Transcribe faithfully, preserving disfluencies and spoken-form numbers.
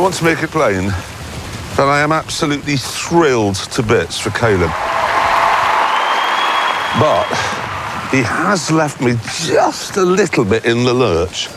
want to make it plain that I am absolutely thrilled to bits for Caleb. But he has left me just a little bit in the lurch.